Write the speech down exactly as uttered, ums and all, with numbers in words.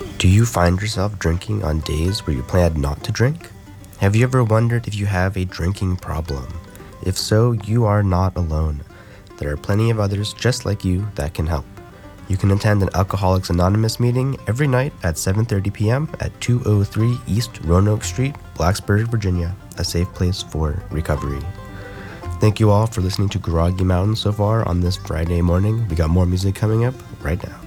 Do you find yourself drinking on days where you planned not to drink? Have you ever wondered if you have a drinking problem? If so, you are not alone. There are plenty of others just like you that can help. You can attend an Alcoholics Anonymous meeting every night at seven thirty p.m. at two oh three East Roanoke Street, Blacksburg, Virginia, a safe place for recovery. Thank you all for listening to Groggy Mountain so far on this Friday morning. We got more music coming up right now.